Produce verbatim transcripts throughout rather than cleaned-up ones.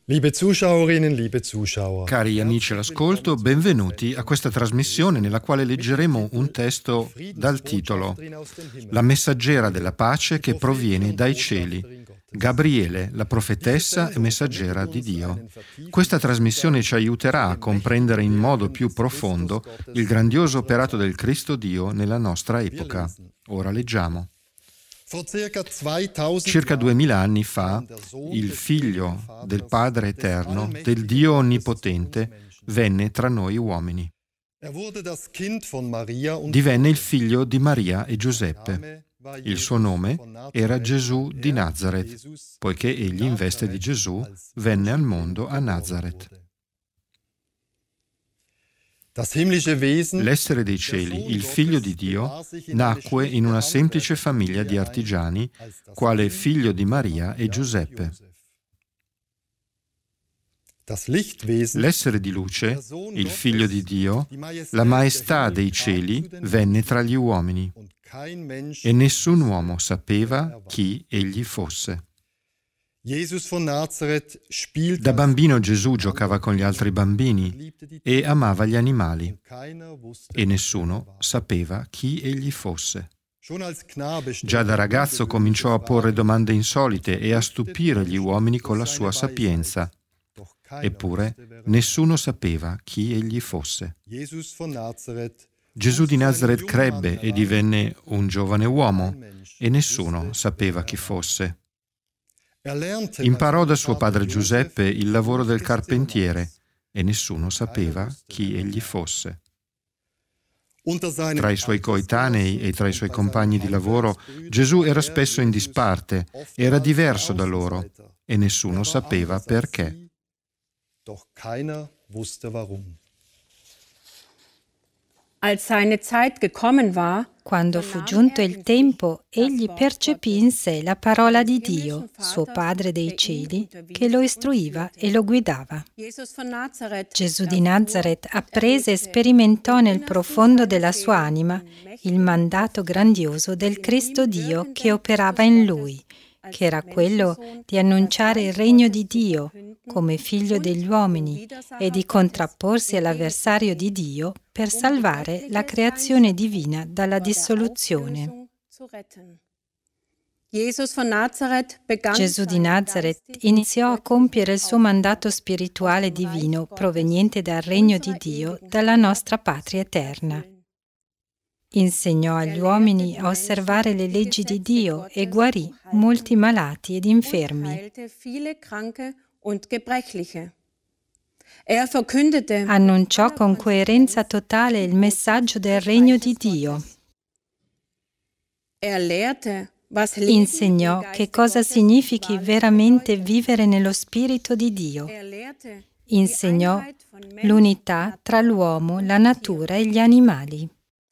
Liebe Zuschauerinnen, liebe Zuschauer. Cari amici all'ascolto, benvenuti a questa trasmissione nella quale leggeremo un testo dal titolo La messaggera della pace che proviene dai cieli. Gabriele, la profetessa e messaggera di Dio. Questa trasmissione ci aiuterà a comprendere in modo più profondo il grandioso operato del Cristo Dio nella nostra epoca. Ora leggiamo. Circa duemila anni fa, il Figlio del Padre Eterno, del Dio Onnipotente, venne tra noi uomini. Divenne il figlio di Maria e Giuseppe. Il suo nome era Gesù di Nazaret, poiché egli in veste di Gesù venne al mondo a Nazaret. L'essere dei cieli, il Figlio di Dio, nacque in una semplice famiglia di artigiani, quale figlio di Maria e Giuseppe. L'essere di luce, il Figlio di Dio, la maestà dei cieli, venne tra gli uomini, e nessun uomo sapeva chi egli fosse. Da bambino Gesù giocava con gli altri bambini e amava gli animali, e nessuno sapeva chi egli fosse. Già da ragazzo cominciò a porre domande insolite e a stupire gli uomini con la sua sapienza. Eppure nessuno sapeva chi egli fosse. Gesù di Nazaret crebbe e divenne un giovane uomo, e nessuno sapeva chi fosse. Imparò da suo padre Giuseppe il lavoro del carpentiere e nessuno sapeva chi egli fosse. Tra i suoi coetanei e tra i suoi compagni di lavoro, Gesù era spesso in disparte, era diverso da loro e nessuno sapeva perché. Als seine Zeit gekommen war, Quando fu giunto il tempo, egli percepì in sé la parola di Dio, suo Padre dei cieli, che lo istruiva e lo guidava. Gesù di Nazaret apprese e sperimentò nel profondo della sua anima il mandato grandioso del Cristo Dio che operava in lui, che era quello di annunciare il regno di Dio come figlio degli uomini e di contrapporsi all'avversario di Dio per salvare la creazione divina dalla dissoluzione. Gesù di Nazaret iniziò a compiere il suo mandato spirituale divino proveniente dal regno di Dio, dalla nostra patria eterna. Insegnò agli uomini a osservare le leggi di Dio e guarì molti malati ed infermi. Annunciò con coerenza totale il messaggio del regno di Dio. Insegnò che cosa significhi veramente vivere nello Spirito di Dio. Insegnò l'unità tra l'uomo, la natura e gli animali.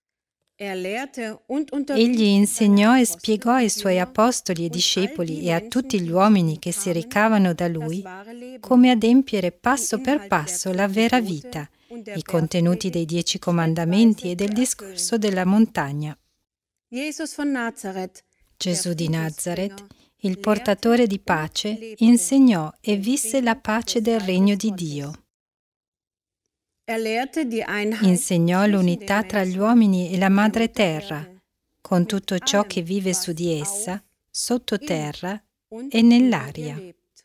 Egli insegnò e spiegò ai suoi apostoli e discepoli e a tutti gli uomini che si recavano da lui come adempiere passo per passo la vera vita, i contenuti dei dieci comandamenti e del discorso della montagna. Gesù di Nazaret, il portatore di pace, insegnò e visse la pace del regno di Dio. Insegnò l'unità tra gli uomini e la madre terra, con tutto ciò che vive su di essa, sottoterra e nell'aria.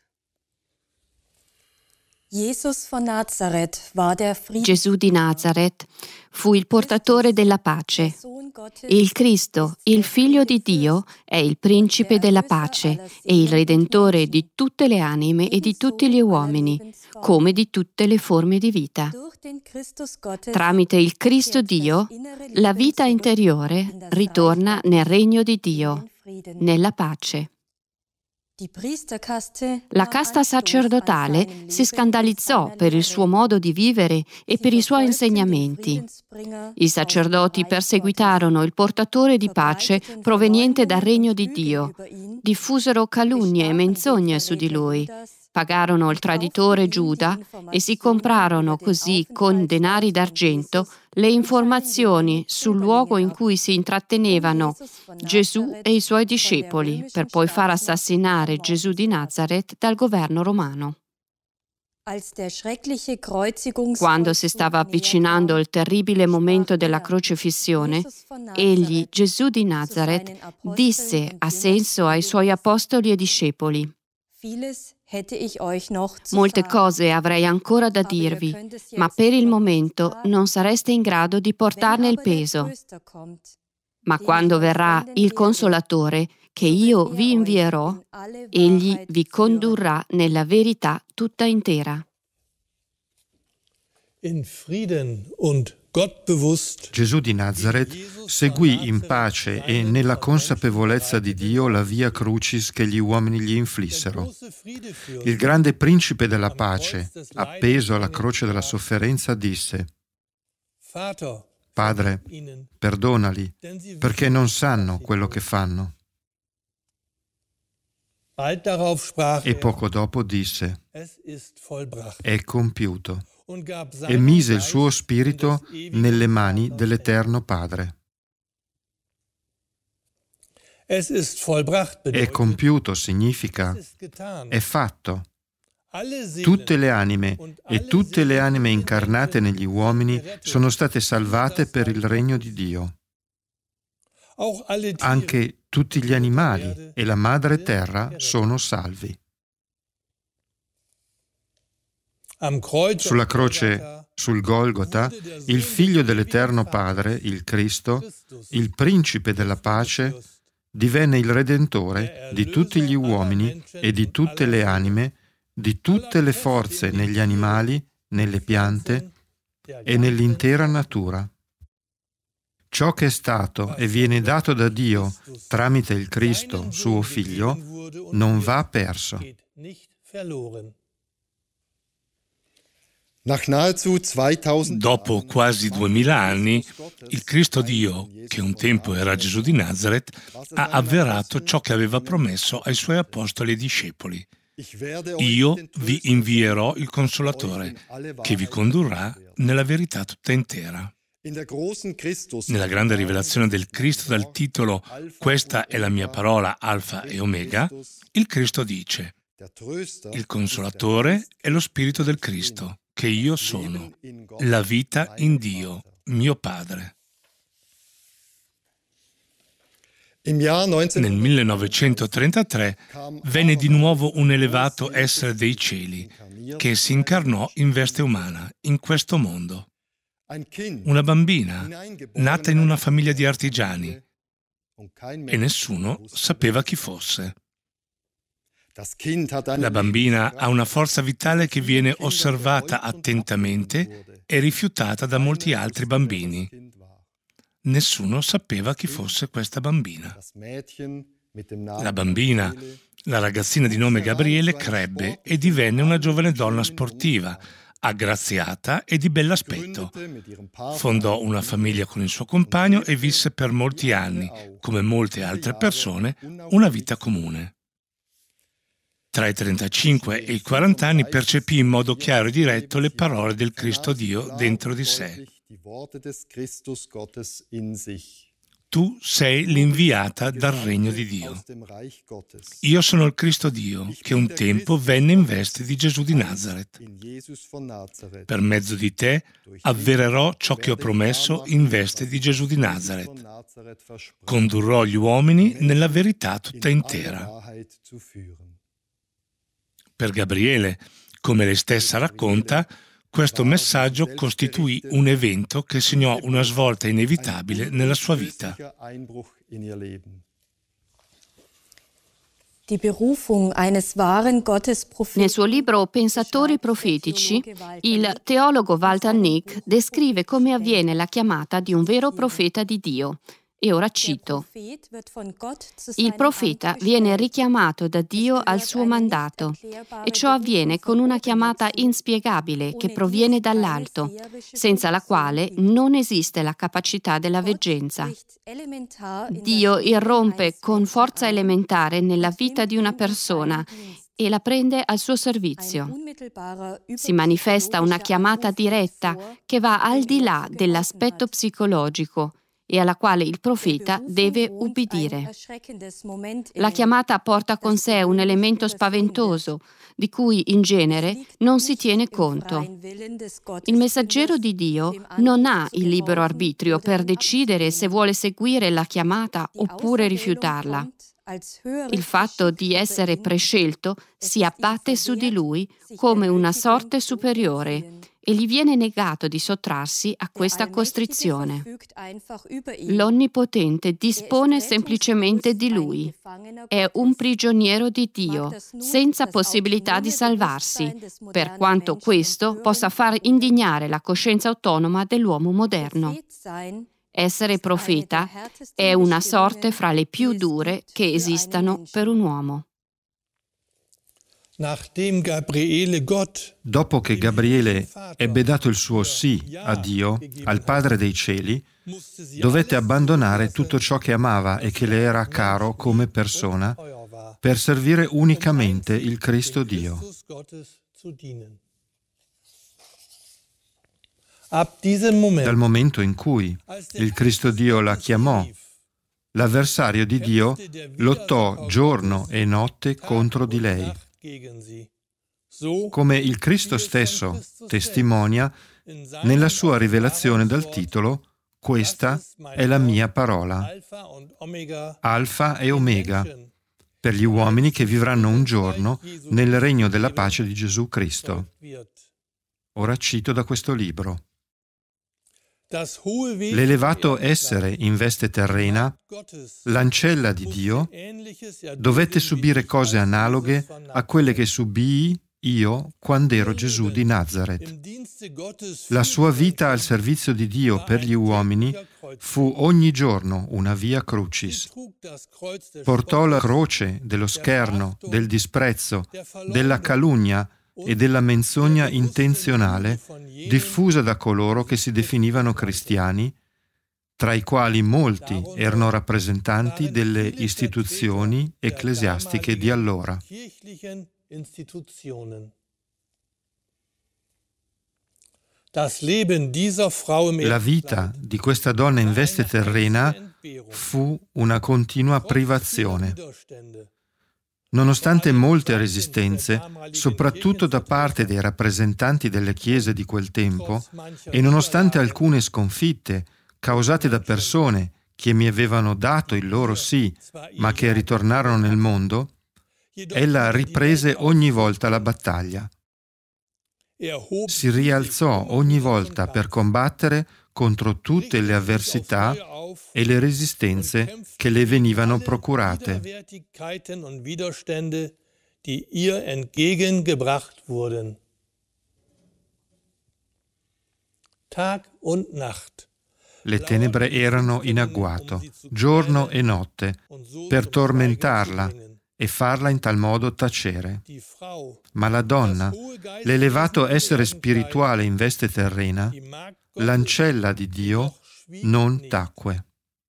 Gesù di Nazaret fu il portatore della pace. Il Cristo, il Figlio di Dio, è il principe della pace e il Redentore di tutte le anime e di tutti gli uomini, come di tutte le forme di vita. Tramite il Cristo Dio, la vita interiore ritorna nel regno di Dio, nella pace. La casta sacerdotale si scandalizzò per il suo modo di vivere e per i suoi insegnamenti. I sacerdoti perseguitarono il portatore di pace proveniente dal regno di Dio, diffusero calunnie e menzogne su di lui, pagarono il traditore Giuda e si comprarono così con denari d'argento le informazioni sul luogo in cui si intrattenevano Gesù e i suoi discepoli per poi far assassinare Gesù di Nazaret dal governo romano. Quando si stava avvicinando il terribile momento della crocifissione, egli, Gesù di Nazaret, disse a senso ai suoi apostoli e discepoli: molte cose avrei ancora da dirvi, ma per il momento non sareste in grado di portarne il peso. Ma quando verrà il Consolatore, che io vi invierò, egli vi condurrà nella verità tutta intera. Gesù di Nazaret seguì in pace e nella consapevolezza di Dio la via crucis che gli uomini gli inflissero. Il grande principe della pace, appeso alla croce della sofferenza, disse: Padre, perdonali, perché non sanno quello che fanno. E poco dopo disse: è compiuto. E mise il suo spirito nelle mani dell'Eterno Padre. È compiuto significa è fatto. Tutte le anime e tutte le anime incarnate negli uomini sono state salvate per il regno di Dio. Anche tutti gli animali e la madre terra sono salvi. Sulla croce, sul Golgota, il Figlio dell'Eterno Padre, il Cristo, il Principe della pace, divenne il Redentore di tutti gli uomini e di tutte le anime, di tutte le forze negli animali, nelle piante e nell'intera natura. Ciò che è stato e viene dato da Dio tramite il Cristo, suo Figlio, non va perso. Dopo quasi duemila anni, il Cristo Dio, che un tempo era Gesù di Nazaret, ha avverato ciò che aveva promesso ai suoi apostoli e discepoli. Io vi invierò il Consolatore, che vi condurrà nella verità tutta intera. Nella grande rivelazione del Cristo dal titolo «Questa è la mia parola, Alfa e Omega», il Cristo dice: il Consolatore è lo Spirito del Cristo, che io sono, la vita in Dio, mio Padre. Nel millenovecentotrentatré venne di nuovo un elevato essere dei cieli che si incarnò in veste umana in questo mondo. Una bambina nata in una famiglia di artigiani e nessuno sapeva chi fosse. La bambina ha una forza vitale che viene osservata attentamente e rifiutata da molti altri bambini. Nessuno sapeva chi fosse questa bambina. La bambina, la ragazzina di nome Gabriele, crebbe e divenne una giovane donna sportiva, aggraziata e di bell'aspetto. Fondò una famiglia con il suo compagno e visse per molti anni, come molte altre persone, una vita comune. Tra i trentacinque e i quaranta anni percepì in modo chiaro e diretto le parole del Cristo Dio dentro di sé. Tu sei l'inviata dal regno di Dio. Io sono il Cristo Dio, che un tempo venne in veste di Gesù di Nazaret. Per mezzo di te avvererò ciò che ho promesso in veste di Gesù di Nazaret. Condurrò gli uomini nella verità tutta intera. Per Gabriele, come lei stessa racconta, questo messaggio costituì un evento che segnò una svolta inevitabile nella sua vita. Nel suo libro Pensatori profetici, il teologo Walter Nick descrive come avviene la chiamata di un vero profeta di Dio. E ora cito: il profeta viene richiamato da Dio al suo mandato e ciò avviene con una chiamata inspiegabile che proviene dall'alto, senza la quale non esiste la capacità della veggenza. Dio irrompe con forza elementare nella vita di una persona e la prende al suo servizio. Si manifesta una chiamata diretta che va al di là dell'aspetto psicologico e alla quale il profeta deve ubbidire. La chiamata porta con sé un elemento spaventoso di cui in genere non si tiene conto. Il messaggero di Dio non ha il libero arbitrio per decidere se vuole seguire la chiamata oppure rifiutarla. Il fatto di essere prescelto si abbatte su di lui come una sorte superiore e gli viene negato di sottrarsi a questa costrizione. L'Onnipotente dispone semplicemente di lui. È un prigioniero di Dio, senza possibilità di salvarsi, per quanto questo possa far indignare la coscienza autonoma dell'uomo moderno. Essere profeta è una sorte fra le più dure che esistano per un uomo. Dopo che Gabriele ebbe dato il suo sì a Dio, al Padre dei cieli, dovette abbandonare tutto ciò che amava e che le era caro come persona per servire unicamente il Cristo Dio. Dal momento in cui il Cristo Dio la chiamò, l'avversario di Dio lottò giorno e notte contro di lei. Come il Cristo stesso testimonia nella sua rivelazione dal titolo «Questa è la mia parola, Alfa e Omega, per gli uomini che vivranno un giorno nel regno della pace di Gesù Cristo». Ora cito da questo libro. L'elevato essere in veste terrena, l'ancella di Dio, dovette subire cose analoghe a quelle che subii io quando ero Gesù di Nazaret. La sua vita al servizio di Dio per gli uomini fu ogni giorno una via crucis. Portò la croce dello scherno, del disprezzo, della calunnia e della menzogna intenzionale diffusa da coloro che si definivano cristiani, tra i quali molti erano rappresentanti delle istituzioni ecclesiastiche di allora. La vita di questa donna in veste terrena fu una continua privazione. Nonostante molte resistenze, soprattutto da parte dei rappresentanti delle chiese di quel tempo, e nonostante alcune sconfitte causate da persone che mi avevano dato il loro sì, ma che ritornarono nel mondo, ella riprese ogni volta la battaglia. Si rialzò ogni volta per combattere contro tutte le avversità e le resistenze che le venivano procurate. Le tenebre erano in agguato, giorno e notte, per tormentarla e farla in tal modo tacere. Ma la donna, l'elevato essere spirituale in veste terrena, l'ancella di Dio, non tacque.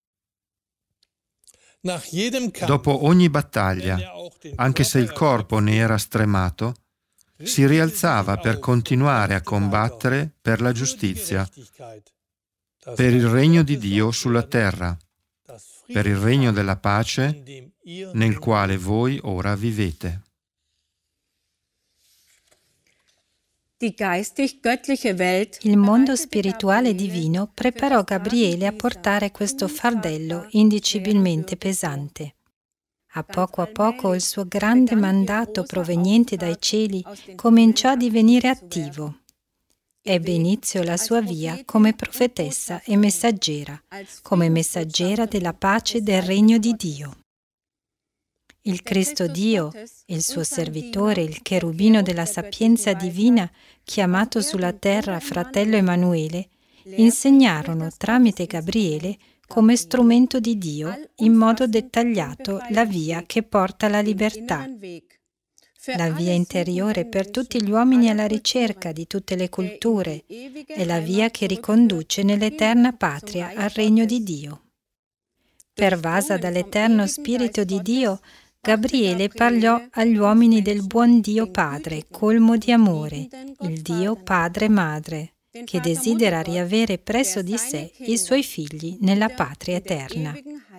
Dopo ogni battaglia, anche se il corpo ne era stremato, si rialzava per continuare a combattere per la giustizia, per il regno di Dio sulla terra, per il regno della pace nel quale voi ora vivete. Il mondo spirituale divino preparò Gabriele a portare questo fardello indicibilmente pesante. A poco a poco il suo grande mandato proveniente dai cieli cominciò a divenire attivo. Ebbe inizio la sua via come profetessa e messaggera, come messaggera della pace del regno di Dio. Il Cristo Dio, il suo servitore, il cherubino della sapienza divina, chiamato sulla terra fratello Emanuele, insegnarono tramite Gabriele come strumento di Dio in modo dettagliato la via che porta alla libertà, la via interiore per tutti gli uomini alla ricerca di tutte le culture e la via che riconduce nell'eterna patria al regno di Dio. Pervasa dall'eterno Spirito di Dio, Gabriele parlò agli uomini del buon Dio Padre, colmo di amore, il Dio Padre Madre, che desidera riavere presso di sé i suoi figli nella patria eterna.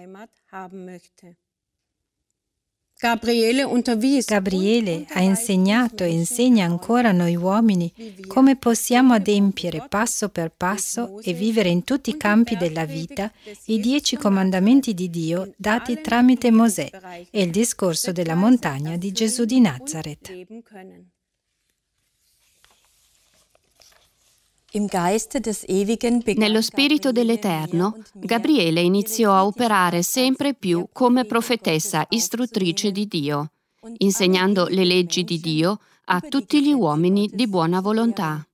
Gabriele ha insegnato e insegna ancora a noi uomini come possiamo adempiere passo per passo e vivere in tutti i campi della vita i dieci comandamenti di Dio dati tramite Mosè e il discorso della montagna di Gesù di Nazaret. Nello spirito dell'Eterno, Gabriele iniziò a operare sempre più come profetessa istruttrice di Dio, insegnando le leggi di Dio a tutti gli uomini di buona volontà.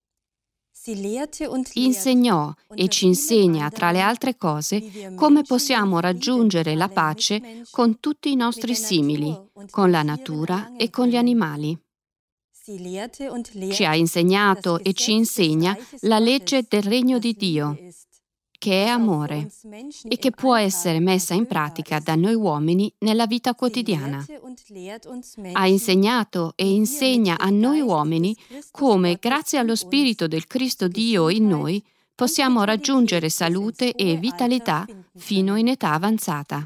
Insegnò e ci insegna, tra le altre cose, come possiamo raggiungere la pace con tutti i nostri simili, con la natura e con gli animali. Ci ha insegnato e ci insegna la legge del regno di Dio, che è amore e che può essere messa in pratica da noi uomini nella vita quotidiana. Ha insegnato e insegna a noi uomini come, grazie allo Spirito del Cristo Dio in noi, possiamo raggiungere salute e vitalità fino in età avanzata.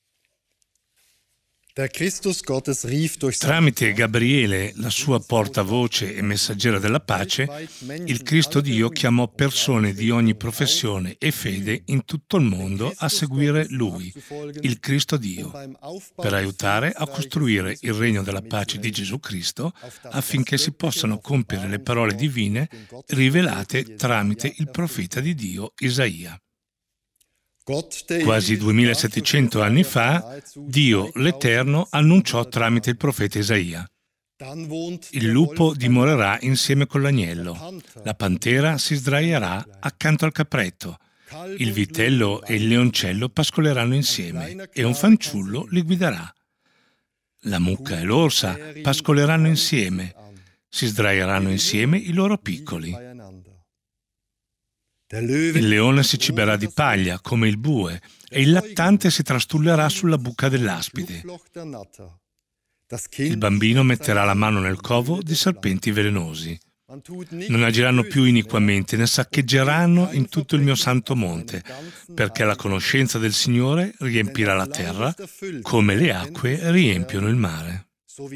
Tramite Gabriele, la sua portavoce e messaggera della pace, il Cristo Dio chiamò persone di ogni professione e fede in tutto il mondo a seguire Lui, il Cristo Dio, per aiutare a costruire il regno della pace di Gesù Cristo affinché si possano compiere le parole divine rivelate tramite il profeta di Dio Isaia. Quasi duemilasettecento anni fa, Dio l'Eterno annunciò tramite il profeta Isaia: il lupo dimorerà insieme con l'agnello, la pantera si sdraierà accanto al capretto, il vitello e il leoncello pascoleranno insieme e un fanciullo li guiderà. La mucca e l'orsa pascoleranno insieme, si sdraieranno insieme i loro piccoli. Il leone si ciberà di paglia come il bue e il lattante si trastullerà sulla bucca dell'aspide. Il bambino metterà la mano nel covo di serpenti velenosi. Non agiranno più iniquamente, né saccheggeranno in tutto il mio santo monte, perché la conoscenza del Signore riempirà la terra come le acque riempiono il mare.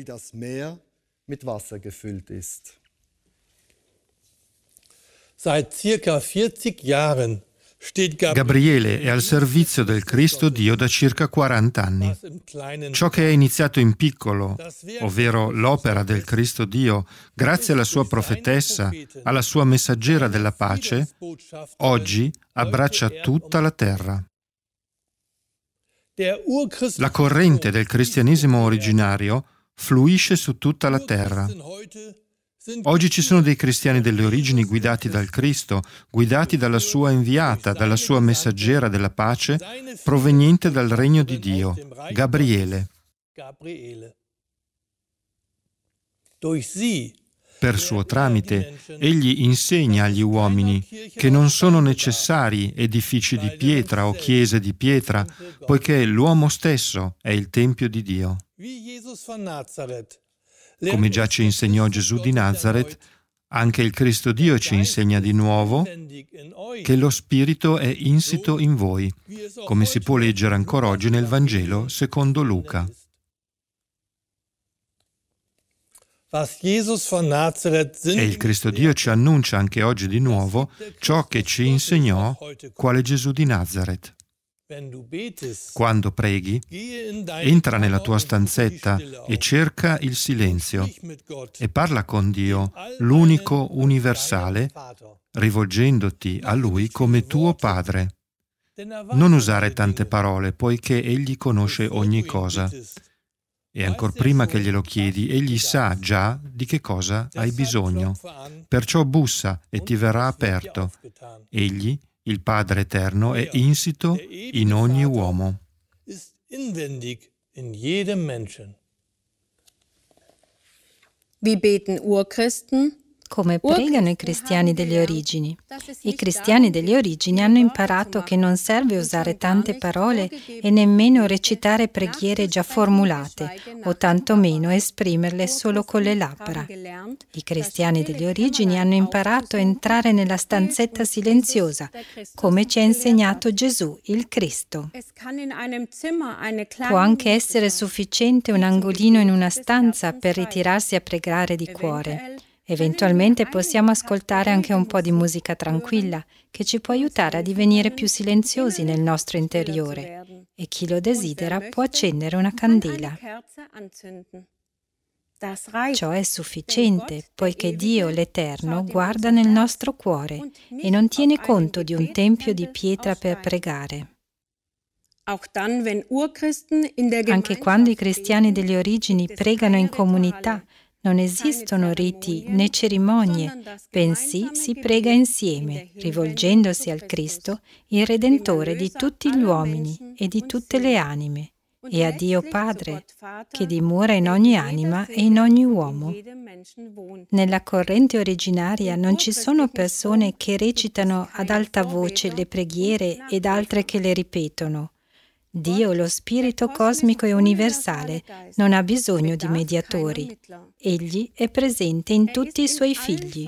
Gabriele è al servizio del Cristo Dio da circa quaranta anni. Ciò che è iniziato in piccolo, ovvero l'opera del Cristo Dio, grazie alla sua profetessa, alla sua messaggera della pace, oggi abbraccia tutta la terra. La corrente del cristianesimo originario fluisce su tutta la terra. Oggi ci sono dei cristiani delle origini guidati dal Cristo, guidati dalla sua inviata, dalla sua messaggera della pace, proveniente dal regno di Dio, Gabriele. Per suo tramite, egli insegna agli uomini che non sono necessari edifici di pietra o chiese di pietra, poiché l'uomo stesso è il Tempio di Dio. Come già ci insegnò Gesù di Nazaret, anche il Cristo Dio ci insegna di nuovo che lo Spirito è insito in voi, come si può leggere ancora oggi nel Vangelo secondo Luca. E il Cristo Dio ci annuncia anche oggi di nuovo ciò che ci insegnò quale Gesù di Nazaret. Quando preghi, entra nella tua stanzetta e cerca il silenzio e parla con Dio, l'unico universale, rivolgendoti a Lui come tuo Padre. Non usare tante parole, poiché Egli conosce ogni cosa. E ancor prima che glielo chiedi, Egli sa già di che cosa hai bisogno. Perciò bussa e ti verrà aperto. Egli, il Padre Eterno, è insito in ogni uomo. Wie beten Urchristen? Come pregano i cristiani delle origini? I cristiani delle origini hanno imparato che non serve usare tante parole e nemmeno recitare preghiere già formulate, o tantomeno esprimerle solo con le labbra. I cristiani delle origini hanno imparato a entrare nella stanzetta silenziosa, come ci ha insegnato Gesù, il Cristo. Può anche essere sufficiente un angolino in una stanza per ritirarsi a pregare di cuore. Eventualmente possiamo ascoltare anche un po' di musica tranquilla, che ci può aiutare a divenire più silenziosi nel nostro interiore, e chi lo desidera può accendere una candela. Ciò è sufficiente, poiché Dio, l'Eterno, guarda nel nostro cuore e non tiene conto di un tempio di pietra per pregare. Anche quando i cristiani delle origini pregano in comunità, non esistono riti né cerimonie, bensì si prega insieme, rivolgendosi al Cristo, il Redentore di tutti gli uomini e di tutte le anime, e a Dio Padre, che dimora in ogni anima e in ogni uomo. Nella corrente originaria non ci sono persone che recitano ad alta voce le preghiere ed altre che le ripetono. Dio, lo Spirito cosmico e universale, non ha bisogno di mediatori. Egli è presente in tutti i suoi figli.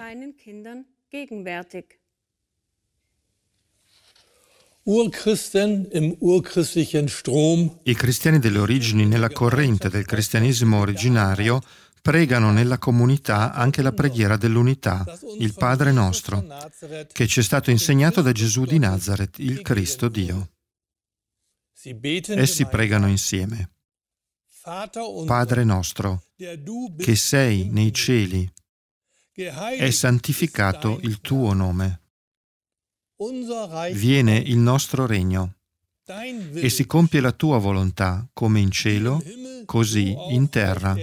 I cristiani delle origini nella corrente del cristianesimo originario pregano nella comunità anche la preghiera dell'unità, il Padre nostro, che ci è stato insegnato da Gesù di Nazaret, il Cristo Dio. Essi pregano insieme. Padre nostro, che sei nei cieli, è santificato il tuo nome. Viene il nostro regno e si compie la tua volontà, come in cielo, così in terra.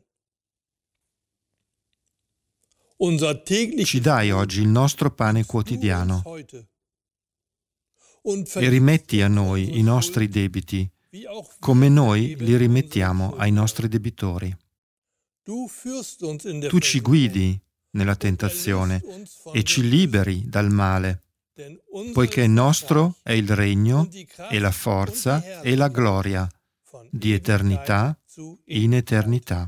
Ci dai oggi il nostro pane quotidiano e rimetti a noi i nostri debiti, come noi li rimettiamo ai nostri debitori. Tu ci guidi nella tentazione e ci liberi dal male, poiché nostro è il regno e la forza e la gloria di eternità in eternità.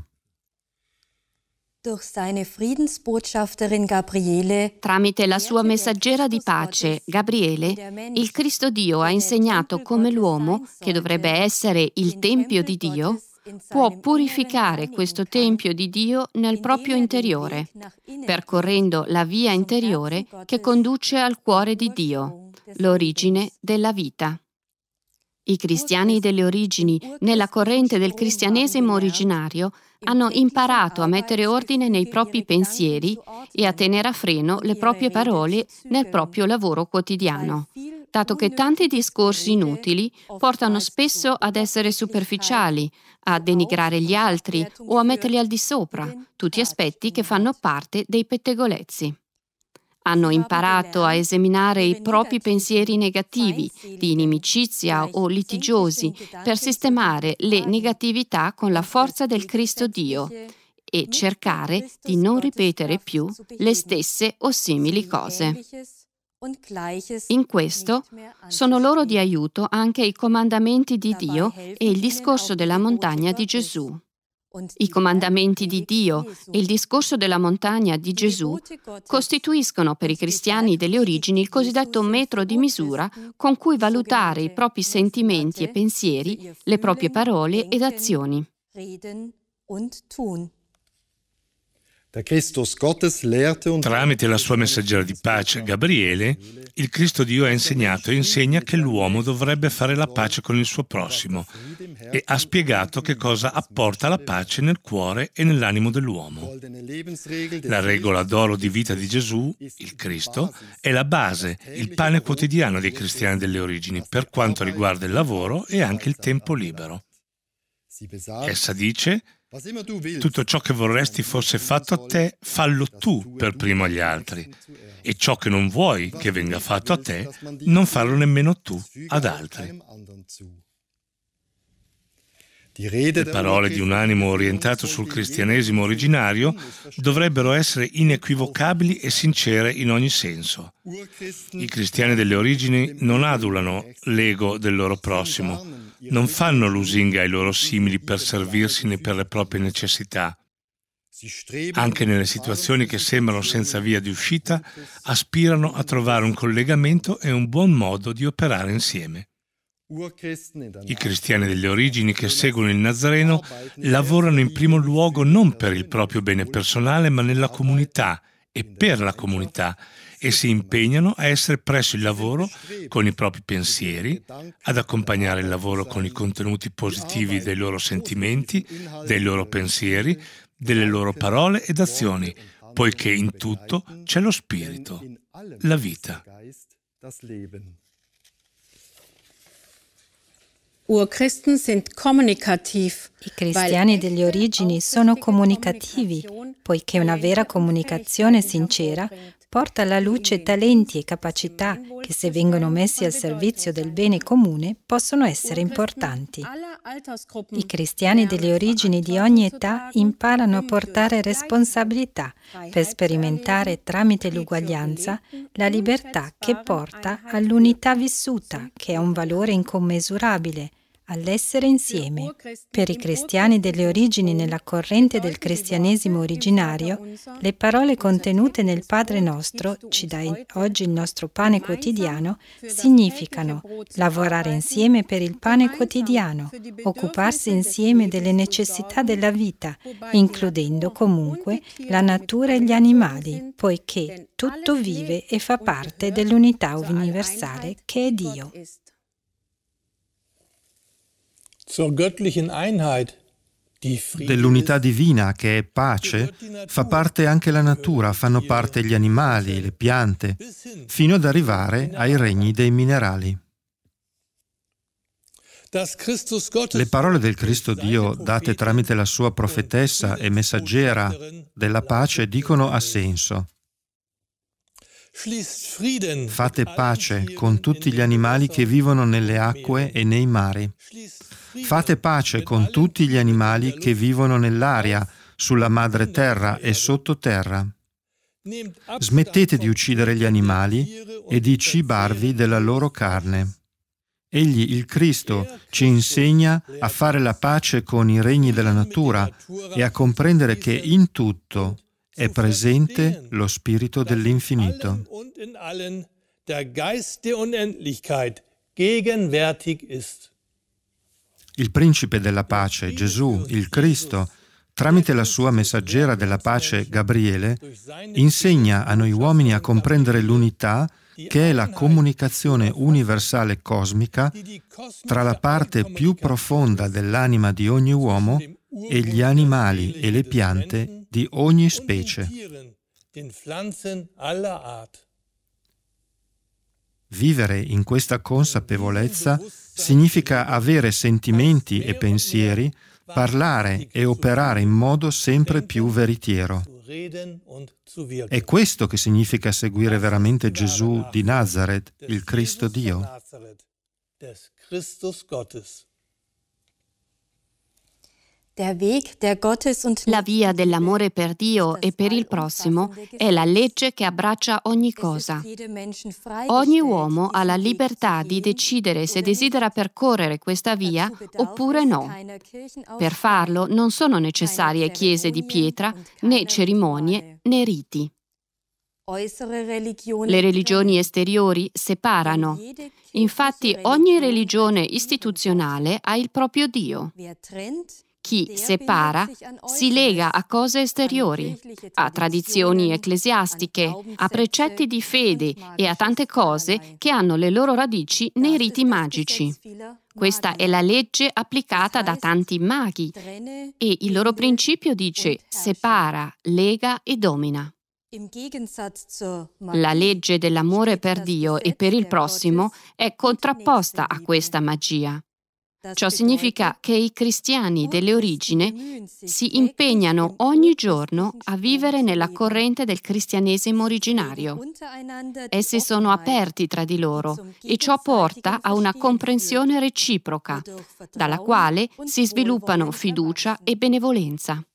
Tramite la sua messaggera di pace, Gabriele, il Cristo Dio ha insegnato come l'uomo, che dovrebbe essere il Tempio di Dio, può purificare questo Tempio di Dio nel proprio interiore, percorrendo la via interiore che conduce al cuore di Dio, l'origine della vita. I cristiani delle origini, nella corrente del cristianesimo originario, hanno imparato a mettere ordine nei propri pensieri e a tenere a freno le proprie parole nel proprio lavoro quotidiano, dato che tanti discorsi inutili portano spesso ad essere superficiali, a denigrare gli altri o a metterli al di sopra, tutti aspetti che fanno parte dei pettegolezzi. Hanno imparato a esaminare i propri pensieri negativi, di inimicizia o litigiosi, per sistemare le negatività con la forza del Cristo Dio e cercare di non ripetere più le stesse o simili cose. In questo sono loro di aiuto anche i comandamenti di Dio e il discorso della montagna di Gesù. I comandamenti di Dio e il discorso della montagna di Gesù costituiscono per i cristiani delle origini il cosiddetto metro di misura con cui valutare i propri sentimenti e pensieri, le proprie parole ed azioni. Tramite la sua messaggera di pace, Gabriele, il Cristo Dio ha insegnato e insegna che l'uomo dovrebbe fare la pace con il suo prossimo e ha spiegato che cosa apporta la pace nel cuore e nell'animo dell'uomo. La regola d'oro di vita di Gesù, il Cristo, è la base, il pane quotidiano dei cristiani delle origini per quanto riguarda il lavoro e anche il tempo libero. Essa dice: tutto ciò che vorresti fosse fatto a te, fallo tu per primo agli altri. E ciò che non vuoi che venga fatto a te, non farlo nemmeno tu ad altri. Le parole di un animo orientato sul cristianesimo originario dovrebbero essere inequivocabili e sincere in ogni senso. I cristiani delle origini non adulano l'ego del loro prossimo, non fanno lusinga ai loro simili per servirsene per le proprie necessità. Anche nelle situazioni che sembrano senza via di uscita, aspirano a trovare un collegamento e un buon modo di operare insieme. I cristiani delle origini che seguono il Nazareno lavorano in primo luogo non per il proprio bene personale, ma nella comunità e per la comunità, e si impegnano a essere presso il lavoro con i propri pensieri, ad accompagnare il lavoro con i contenuti positivi dei loro sentimenti, dei loro pensieri, delle loro parole ed azioni, poiché in tutto c'è lo spirito, la vita. Urchristen sind kommunikativ. I cristiani delle origini sono comunicativi, poiché una vera comunicazione sincera porta alla luce talenti e capacità che, se vengono messi al servizio del bene comune, possono essere importanti. I cristiani delle origini di ogni età imparano a portare responsabilità per sperimentare tramite l'uguaglianza la libertà che porta all'unità vissuta, che è un valore incommensurabile, all'essere insieme. Per i cristiani delle origini nella corrente del cristianesimo originario, le parole contenute nel Padre nostro, ci dai oggi il nostro pane quotidiano, significano lavorare insieme per il pane quotidiano, occuparsi insieme delle necessità della vita, includendo comunque la natura e gli animali, poiché tutto vive e fa parte dell'unità universale che è Dio. Dell'unità divina che è pace fa parte anche la natura, fanno parte gli animali, le piante, fino ad arrivare ai regni dei minerali. Le parole del Cristo Dio, date tramite la sua profetessa e messaggera della pace, dicono a senso: fate pace con tutti gli animali che vivono nelle acque e nei mari. Fate pace con tutti gli animali che vivono nell'aria, sulla madre terra e sottoterra. Smettete di uccidere gli animali e di cibarvi della loro carne. Egli, il Cristo, ci insegna a fare la pace con i regni della natura e a comprendere che in tutto è presente lo spirito dell'infinito. Il principe della pace, Gesù, il Cristo, tramite la sua messaggera della pace, Gabriele, insegna a noi uomini a comprendere l'unità che è la comunicazione universale cosmica tra la parte più profonda dell'anima di ogni uomo e gli animali e le piante di ogni specie. Vivere in questa consapevolezza significa avere sentimenti e pensieri, parlare e operare in modo sempre più veritiero. È questo che significa seguire veramente Gesù di Nazaret, il Cristo Dio. La via dell'amore per Dio e per il prossimo è la legge che abbraccia ogni cosa. Ogni uomo ha la libertà di decidere se desidera percorrere questa via oppure no. Per farlo non sono necessarie chiese di pietra, né cerimonie, né riti. Le religioni esteriori separano. Infatti ogni religione istituzionale ha il proprio Dio. Chi separa si lega a cose esteriori, a tradizioni ecclesiastiche, a precetti di fede e a tante cose che hanno le loro radici nei riti magici. Questa è la legge applicata da tanti maghi e il loro principio dice separa, lega e domina. La legge dell'amore per Dio e per il prossimo è contrapposta a questa magia. Ciò significa che i cristiani delle origini si impegnano ogni giorno a vivere nella corrente del cristianesimo originario. Essi sono aperti tra di loro e ciò porta a una comprensione reciproca, dalla quale si sviluppano fiducia e benevolenza.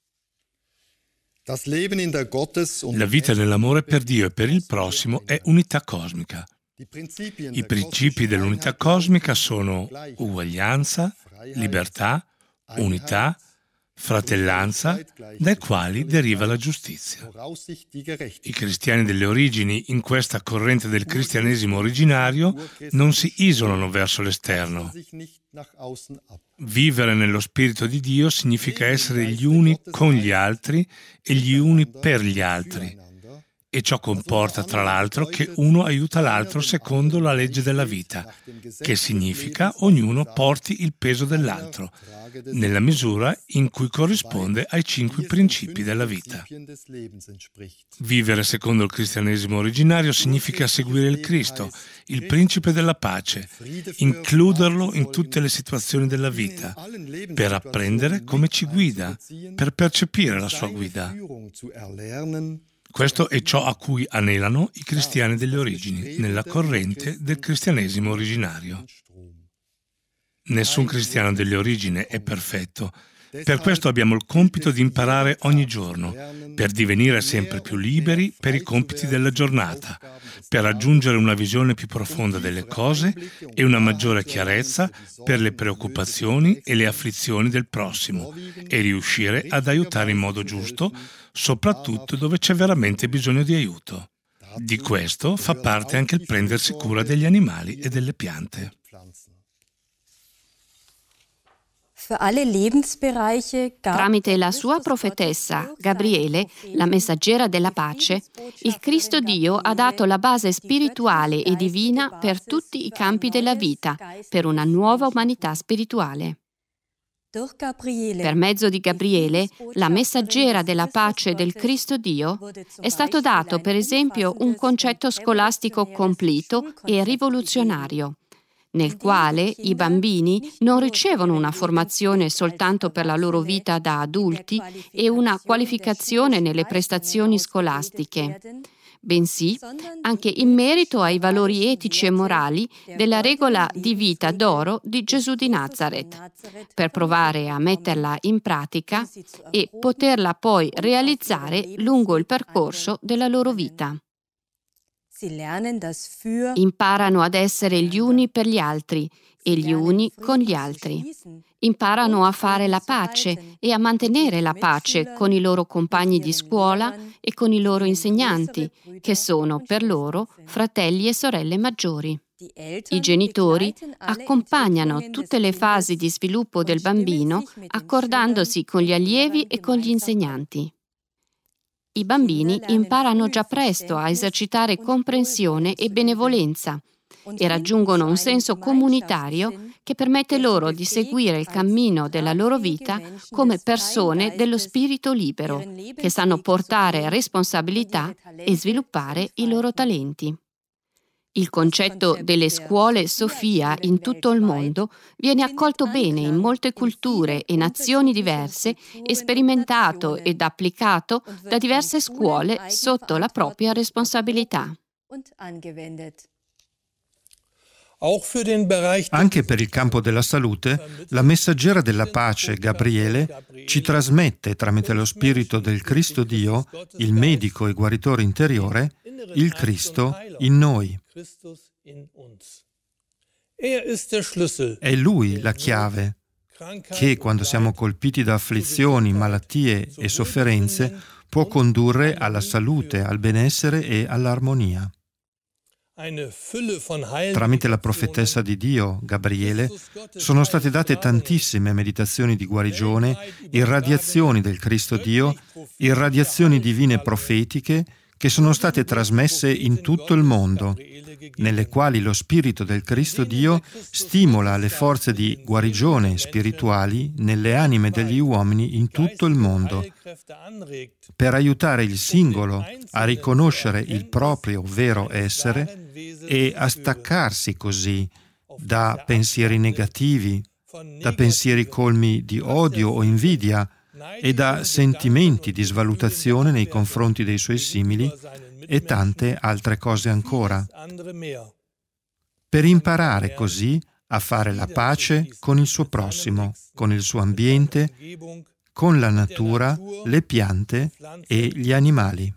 La vita nell'amore per Dio e per il prossimo è unità cosmica. I principi dell'unità cosmica sono uguaglianza, libertà, unità, fratellanza, dai quali deriva la giustizia. I cristiani delle origini, in questa corrente del cristianesimo originario, non si isolano verso l'esterno. Vivere nello Spirito di Dio significa essere gli uni con gli altri e gli uni per gli altri. E ciò comporta, tra l'altro, che uno aiuta l'altro secondo la legge della vita, che significa ognuno porti il peso dell'altro, nella misura in cui corrisponde ai cinque principi della vita. Vivere secondo il cristianesimo originario significa seguire il Cristo, il principe della pace, includerlo in tutte le situazioni della vita, per apprendere come ci guida, per percepire la sua guida. Questo è ciò a cui anelano i cristiani delle origini, nella corrente del cristianesimo originario. Nessun cristiano delle origini è perfetto. Per questo abbiamo il compito di imparare ogni giorno, per divenire sempre più liberi per i compiti della giornata, per raggiungere una visione più profonda delle cose e una maggiore chiarezza per le preoccupazioni e le afflizioni del prossimo e riuscire ad aiutare in modo giusto, soprattutto dove c'è veramente bisogno di aiuto. Di questo fa parte anche il prendersi cura degli animali e delle piante. Tramite la sua profetessa, Gabriele, la messaggera della pace, il Cristo Dio ha dato la base spirituale e divina per tutti i campi della vita, per una nuova umanità spirituale. Per mezzo di Gabriele, la messaggera della pace del Cristo Dio, è stato dato, per esempio, un concetto scolastico completo e rivoluzionario, nel quale i bambini non ricevono una formazione soltanto per la loro vita da adulti e una qualificazione nelle prestazioni scolastiche, bensì anche in merito ai valori etici e morali della regola di vita d'oro di Gesù di Nazaret, per provare a metterla in pratica e poterla poi realizzare lungo il percorso della loro vita. Imparano ad essere gli uni per gli altri e gli uni con gli altri. Imparano a fare la pace e a mantenere la pace con i loro compagni di scuola e con i loro insegnanti, che sono per loro fratelli e sorelle maggiori. I genitori accompagnano tutte le fasi di sviluppo del bambino, accordandosi con gli allievi e con gli insegnanti. I bambini imparano già presto a esercitare comprensione e benevolenza e raggiungono un senso comunitario che permette loro di seguire il cammino della loro vita come persone dello spirito libero, che sanno portare responsabilità e sviluppare i loro talenti. Il concetto delle scuole Sofia in tutto il mondo viene accolto bene in molte culture e nazioni diverse e sperimentato ed applicato da diverse scuole sotto la propria responsabilità. Anche per il campo della salute, la messaggera della pace, Gabriele, ci trasmette tramite lo Spirito del Cristo Dio, il medico e guaritore interiore, il Cristo in noi. È Lui la chiave che, quando siamo colpiti da afflizioni, malattie e sofferenze, può condurre alla salute, al benessere e all'armonia. Tramite la profetessa di Dio, Gabriele, sono state date tantissime meditazioni di guarigione, irradiazioni del Cristo Dio, irradiazioni divine profetiche che sono state trasmesse in tutto il mondo, nelle quali lo Spirito del Cristo Dio stimola le forze di guarigione spirituali nelle anime degli uomini in tutto il mondo, per aiutare il singolo a riconoscere il proprio vero essere e a staccarsi così da pensieri negativi, da pensieri colmi di odio o invidia e da sentimenti di svalutazione nei confronti dei suoi simili e tante altre cose ancora, per imparare così a fare la pace con il suo prossimo, con il suo ambiente, con la natura, le piante e gli animali.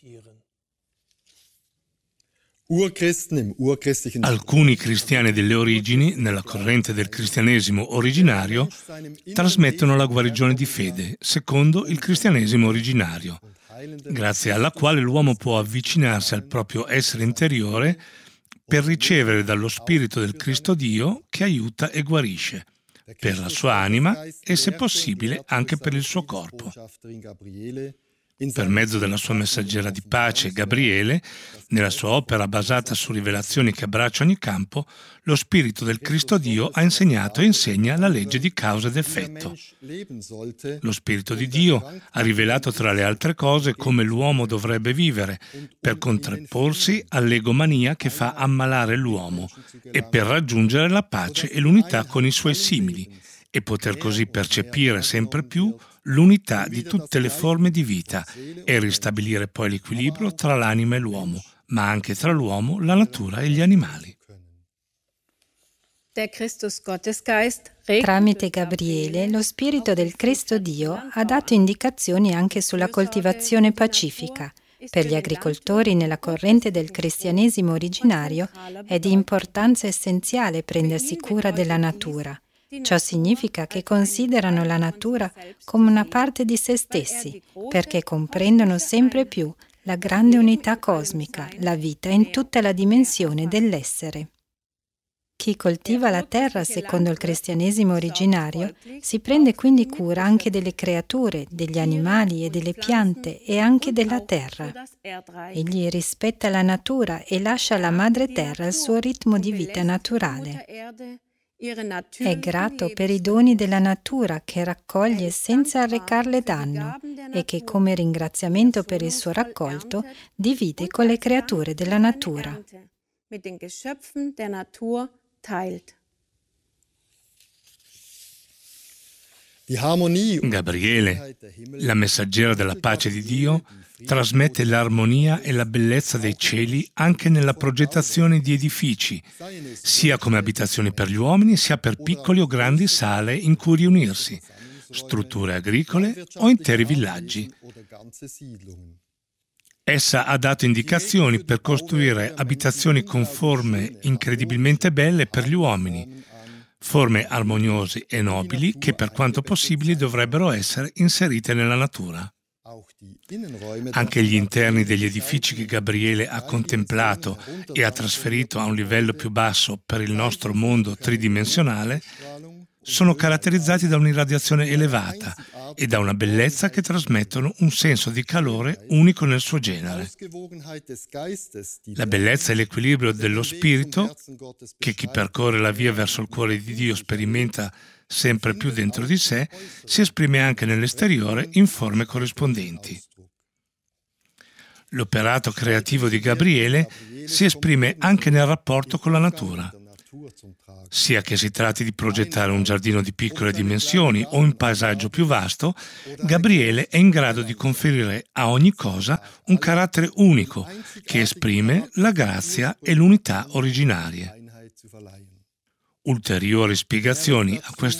Alcuni cristiani delle origini, nella corrente del cristianesimo originario, trasmettono la guarigione di fede, secondo il cristianesimo originario, grazie alla quale l'uomo può avvicinarsi al proprio essere interiore per ricevere dallo Spirito del Cristo Dio che aiuta e guarisce, per la sua anima e, se possibile, anche per il suo corpo. Per mezzo della sua messaggera di pace, Gabriele, nella sua opera basata su rivelazioni che abbraccia ogni campo, lo Spirito del Cristo Dio ha insegnato e insegna la legge di causa ed effetto. Lo Spirito di Dio ha rivelato, tra le altre cose, come l'uomo dovrebbe vivere per contrapporsi all'egomania che fa ammalare l'uomo e per raggiungere la pace e l'unità con i suoi simili e poter così percepire sempre più l'unità di tutte le forme di vita e ristabilire poi l'equilibrio tra l'anima e l'uomo, ma anche tra l'uomo, la natura e gli animali. Tramite Gabriele, lo Spirito del Cristo Dio ha dato indicazioni anche sulla coltivazione pacifica. Per gli agricoltori nella corrente del cristianesimo originario è di importanza essenziale prendersi cura della natura. Ciò significa che considerano la natura come una parte di se stessi, perché comprendono sempre più la grande unità cosmica, la vita in tutta la dimensione dell'essere. Chi coltiva la terra secondo il cristianesimo originario si prende quindi cura anche delle creature, degli animali e delle piante e anche della terra. Egli rispetta la natura e lascia alla madre terra il suo ritmo di vita naturale. È grato per i doni della natura che raccoglie senza arrecarle danno e che, come ringraziamento per il suo raccolto, divide con le creature della natura. Gabriele, la messaggera della pace di Dio, trasmette l'armonia e la bellezza dei cieli anche nella progettazione di edifici, sia come abitazioni per gli uomini, sia per piccoli o grandi sale in cui riunirsi, strutture agricole o interi villaggi. Essa ha dato indicazioni per costruire abitazioni con forme incredibilmente belle per gli uomini, forme armoniose e nobili che per quanto possibile dovrebbero essere inserite nella natura. Anche gli interni degli edifici che Gabriele ha contemplato e ha trasferito a un livello più basso per il nostro mondo tridimensionale sono caratterizzati da un'irradiazione elevata e da una bellezza che trasmettono un senso di calore unico nel suo genere. La bellezza e l'equilibrio dello spirito, che chi percorre la via verso il cuore di Dio sperimenta sempre più dentro di sé, si esprime anche nell'esteriore in forme corrispondenti. L'operato creativo di Gabriele si esprime anche nel rapporto con la natura. Sia che si tratti di progettare un giardino di piccole dimensioni o un paesaggio più vasto, Gabriele è in grado di conferire a ogni cosa un carattere unico che esprime la grazia e l'unità originarie. Ulteriori spiegazioni a questo